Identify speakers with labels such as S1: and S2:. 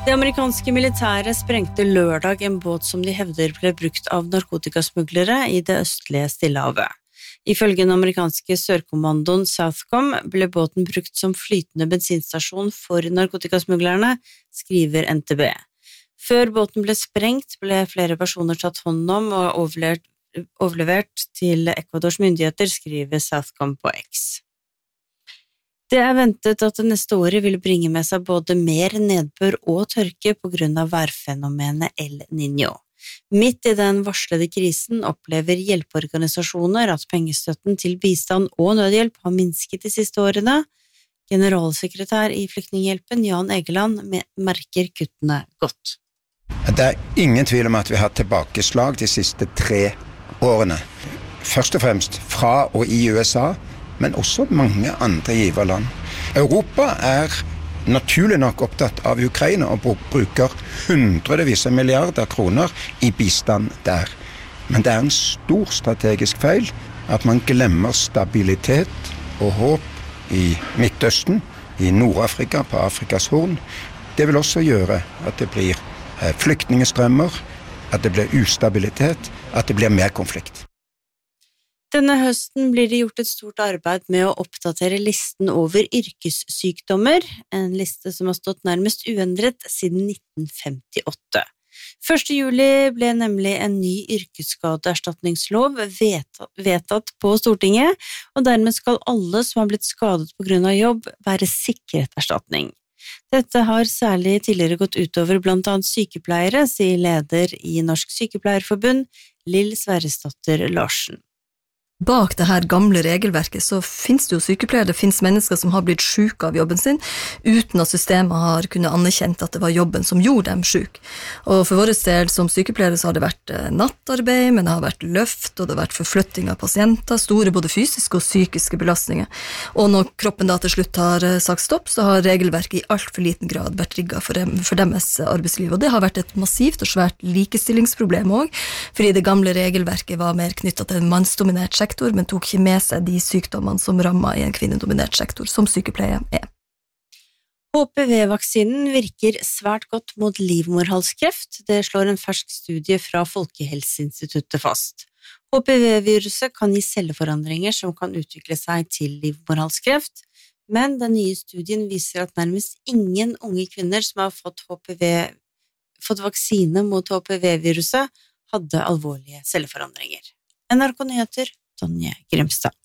S1: Det amerikanske militæret sprengte lørdag en båt som de hevder ble brukt av narkotikasmuglere i det østlige Stillehavet. Ifølge den amerikanske sørkommandoen Southcom ble båten brukt som flytende bensinstasjon for narkotikasmuglerne, skriver NTB. Før båten ble sprengt ble flere personer tatt hånd om og overlevert til Ecuadors myndigheter, skriver Southcom på X. Det ventet at det neste året ville bringe med seg både mer nedbør og tørke på grunn av værfenomenet El Niño. Midt i den varslede krisen opplever hjelpeorganisasjoner at pengestøtten til bistand og nødhjelp har minsket de siste årene. Generalsekretær i Flyktninghjelpen, Jan Egeland, merker kuttene godt.
S2: Det ingen tvil om at vi har tilbakeslag de siste 3 årene. Først og fremst fra og i USA, men også mange andre giverland. Europa naturlig nok opptatt av Ukraina og bruker hundrevis av milliarder kroner i bistand der. Men det en stor strategisk feil at man glemmer stabilitet og håp i Midtøsten, i Nord-Afrika, på Afrikas horn. Det vil også gjøre at det blir flyktningestrømmer, at det blir ustabilitet, at det blir mer konflikt.
S1: Denne høsten blir det gjort et stort arbeid med å oppdatere listen over yrkessykdommer, en liste som har stått nærmest uendret siden 1958. 1. juli ble nemlig en ny yrkesskadeerstatningslov vedtatt på Stortinget, og dermed skal alle som har blitt skadet på grunn av jobb være sikret erstatning. Dette har særlig tidligere gått utover blant annet sykepleiere, sier leder i Norsk Sykepleierforbund, Lill Sverresdatter Larsen.
S3: Bak det her gamle regelverket så finnes det jo sykepleiere, det finnes mennesker som har blitt syke av jobben sin, uten at systemet har kunnet anerkjent at det var jobben som gjorde dem syke. Og for vår del som sykepleiere så har det vært nattarbeid, men det har vært løft, og det har vært forflytting av pasienter, store både fysiske og psykiske belastninger. Og når kroppen da til slutt har sagt stopp, så har regelverket i alt for liten grad vært rigget for deres arbeidsliv. Og det har vært et massivt og svært likestillingsproblem også, fordi det gamle regelverket var mer knyttet til en mannsdominert sektor, men tok ikke med seg de sykdommene som rammer i en kvinnedominert sektor, som sykepleie
S1: HPV-vaksinen virker svært godt mot livmorhalskreft, det slår en fersk studie fra Folkehelseinstituttet fast. HPV-viruset kan gi celleforandringer som kan utvikle seg til livmorhalskreft, men den nye studien viser at nærmest ingen unge kvinner som har fått vaksine mot HPV-viruset hadde alvorlige celleforandringer. NRK Nyheter, Tonje Grimstad.